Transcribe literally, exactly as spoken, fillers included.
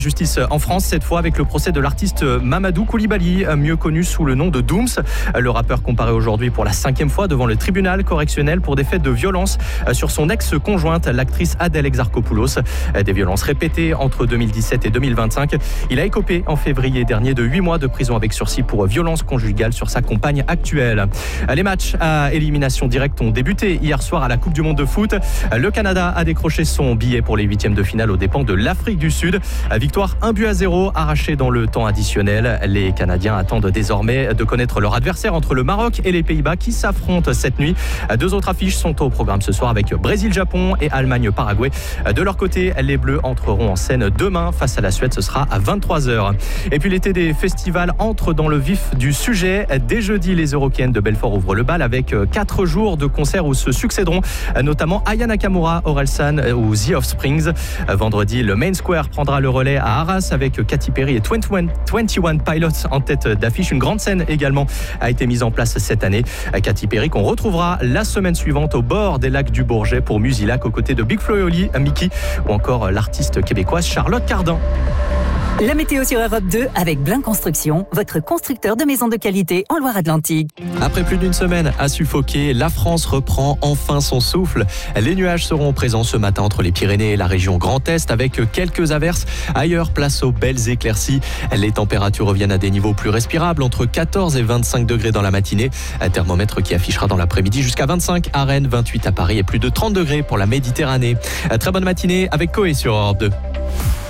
Justice en France, cette fois avec le procès de l'artiste Mamadou Koulibaly, mieux connu sous le nom de Dooms. Le rappeur comparé aujourd'hui pour la cinquième fois devant le tribunal correctionnel pour des faits de violence sur son ex-conjointe, l'actrice Adèle Exarchopoulos. Des violences répétées entre deux mille dix-sept et deux mille vingt-cinq. Il a écopé en février dernier de huit mois de prison avec sursis pour violence conjugale sur sa compagne actuelle. Les matchs à élimination directe ont débuté hier soir à la Coupe du Monde de foot. Le Canada a décroché son billet pour les huitièmes de finale aux dépens de l'Afrique du Sud. Victoire un but à zéro arrachée dans le temps additionnel. Les Canadiens attendent désormais de connaître leur adversaire entre le Maroc et les Pays-Bas qui s'affrontent cette nuit. Deux autres affiches sont au programme ce soir avec Brésil-Japon et Allemagne-Paraguay. De leur côté, les Bleus entreront en scène demain face à la Suède. Ce sera à vingt-trois heures. Et puis l'été des festivals entre dans le vif du sujet. Dès jeudi, les Eurokéennes de Belfort ouvrent le bal avec quatre jours de concerts où se succéderont notamment Aya Nakamura, Orelsan ou The Offsprings. Vendredi, le Main Square prendra le relais à Arras avec Katy Perry et vingt et un, vingt et un Pilots en tête d'affiche. Une grande scène également a été mise en place cette année. Katy Perry qu'on retrouvera la semaine suivante au bord des lacs du Bourget pour Musilac aux côtés de Big Flo et Oli, Mickey ou encore l'artiste québécoise Charlotte Cardin. La météo sur Europe deux avec Blin Construction, votre constructeur de maisons de qualité en Loire-Atlantique. Après plus d'une semaine à suffoquer, la France reprend enfin son souffle. Les nuages seront présents ce matin entre les Pyrénées et la région Grand Est avec quelques averses. Ailleurs, place aux belles éclaircies. Les températures reviennent à des niveaux plus respirables, entre quatorze et vingt-cinq degrés dans la matinée. Un thermomètre qui affichera dans l'après-midi jusqu'à vingt-cinq à Rennes, vingt-huit à Paris et plus de trente degrés pour la Méditerranée. Très bonne matinée avec Coé sur Europe deux.